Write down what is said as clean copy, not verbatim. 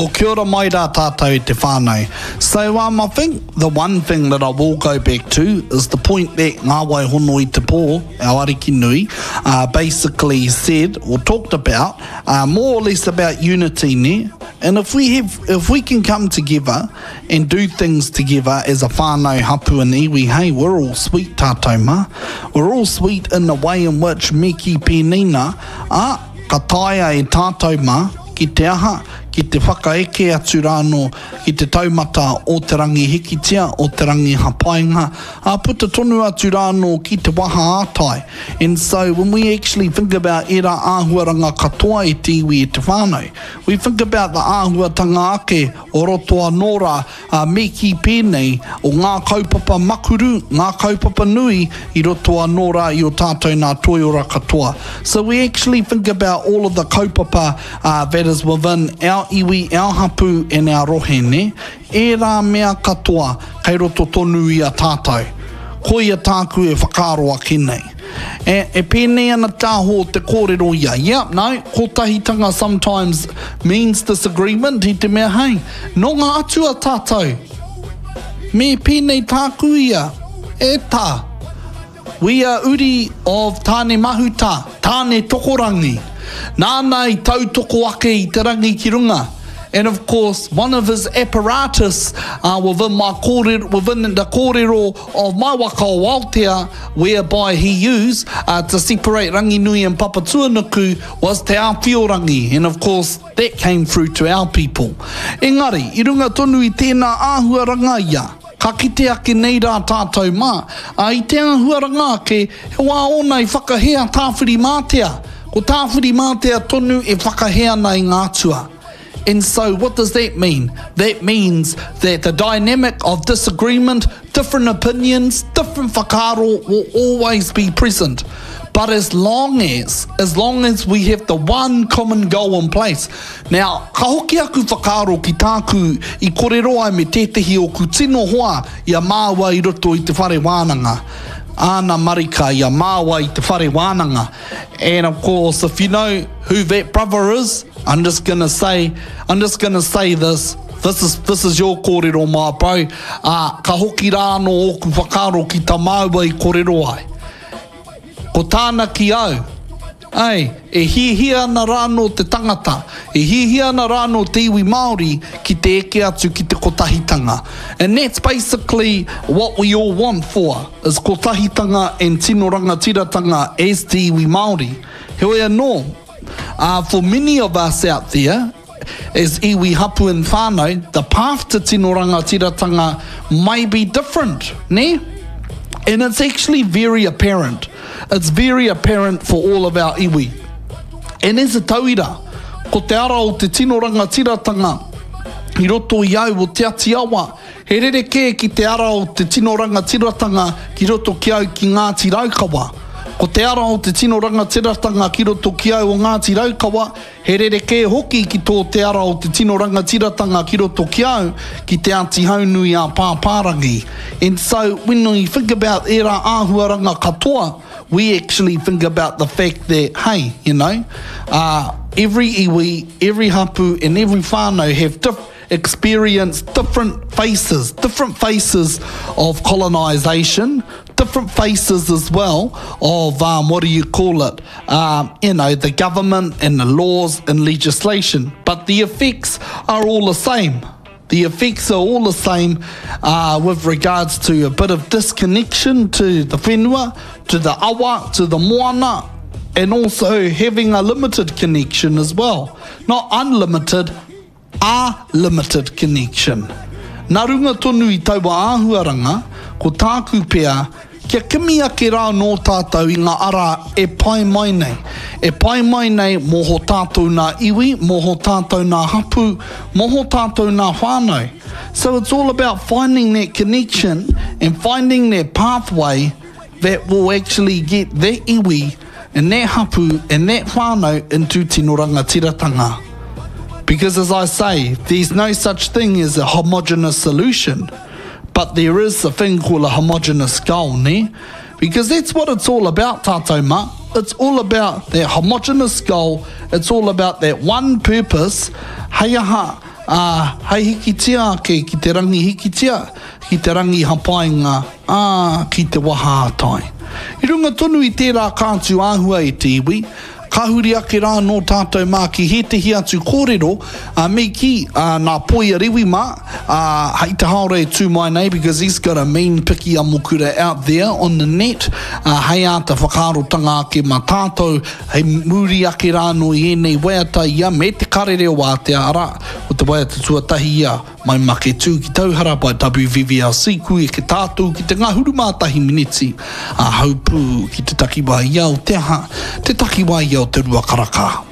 Ko kia ora mai rā tātou te whānau. So I think the one thing that I will go back to is the point that Ngā Waihono i te pō, our ariki nui, basically said or talked about, more or less about unity ne. And if we can come together and do things together as a whānau hapu and iwi, hey, we're all sweet tātou ma. We're all sweet in the way in which me ki pēnina, ka taia e tātou ma, ki te aha, ki te whakaeke atu rāno, ki te taumata o te rangi hikitia, o te rangi hapainga, puta tonu atu rāno ki te waha ātai. And so when we actually think about era āhuaranga katoa e te iwi e te whānau, we think about the āhuatanga ake o roto anora me ki pēnei o ngā kaupapa makuru, ngā kaupapa nui i roto anora i o tātou nā toiora katoa. So we actually think about all of the kaupapa that is within our iwi, our hapu and our rohe ne, e rā mea katoa kei roto tonu i a tātou. Koi a tāku e whakaroa kinei. E pēnei ana tāho te kōrero ia. Yep, no, ko tahitanga sometimes means disagreement, i te mea hei. No ngā atu a tātou. Me pēnei tāku ia. E tā. We are uri of tāne mahuta, tāne tokorangi. Nāna i tautoko ake i te rangi ki runga. And of course, one of his apparatus within the kōrero of my waka o Aotea, whereby he used to separate Ranginui and Papatuanuku, was te Awhiorangi. And of course, that came through to our people. Engari, i runga tonu i tēnā āhuaranga ia. Ka kite ake nei rā tātou mā. I te āhuaranga ake, he wā ona i whakahea tāwhiri mātea. Ko tāwhiri mātea tonu e whakahea nei ngātua. And so what does that mean? That means that the dynamic of disagreement, different opinions, different whakaaro will always be present. But as long as we have the one common goal in place. Now, ka hoki aku whakaaro ki tāku I kōrero ai me tētahi o ku tino hoa I a māua I roto I te whare wānanga. Ana marika I a māua I te whare wānanga. And of course, if you know who that brother is, I'm just gonna say this. This is your kōrero, my bro. Ka hoki rāno o ku whakaaro ki ta māua I kōrero ai. Ko tāna ki au. Ei, e hihi ana rāno te tangata. E hihi ana rāno te iwi Māori ki te eke atu ki te kotahitanga. And that's basically what we all want for, is kotahitanga and tino rangatiratanga as te iwi Māori. Heoi anō. For many of us out there, as iwi hapu and whānau, the path to tino rangatiratanga may be different, ne? And it's actually very apparent. It's very apparent for all of our iwi. And as a tauira, ko te ara o te tino rangatiratanga, I roto I au o te ati awa, he rereke ki te ara o te tino rangatiratanga ki roto ki au ki Ngāti Raukawa. Ko te ara o te tino rangatiratanga ki roto ki au o Ngāti Raukawa, he rereke hoki ki tō te ara o te tino rangatiratanga ki roto ki au ki te Āti Haunui a Pāpārangi. And so when we think about era āhuaranga katoa, we actually think about the fact that, hey, you know, every iwi, every hapu and every whānau have experienced different phases of colonisation, different phases as well of, the government and the laws and legislation. But the effects are all the same. The effects are all the same with regards to a bit of disconnection to the whenua, to the awa, to the moana, and also having a limited connection as well. Not unlimited, a limited connection. Nā runga tonu I taua āhuaranga, ko tāku pea, kia kimi ake rā nō tātou I ngā ara e pai mai nei. E pai mai nei moho tātou nā iwi, moho tātou nā hapu, moho tātou nā whānau. So it's all about finding that connection and finding that pathway that will actually get that iwi and that hapu and that whānau into tino rangatiratanga. Because as I say, there's no such thing as a homogeneous solution. But there is a thing called a homogeneous goal, ne? Because that's what it's all about, tātou ma. It's all about that homogeneous goal. It's all about that one purpose. Hei aha, hei hikitia ki te rangi hikitia, ki te rangi hapainga, ki te waha atai. I runga tonu i tērā kātu āhua e te iwi, ka huri ake rā no tātou mā ki he te hi atu kōrero, me ki nā poi a riwi mā, hei te haore tū mai nei, because he's got a mean piki a mokura out there on the net, hei a ta whakaarotanga ake mā tātou, hei muri ake rā no i enei waiata ia, me te karere o Aotearoa ara, o te waiata tuatahi ia, mai make tū ki tauhara by WVVRC, kui e ke tātou ki te ngahuru mātahi miniti, haupū ki te takiwā ia o te aha, te takiwā ia o te rua karaka.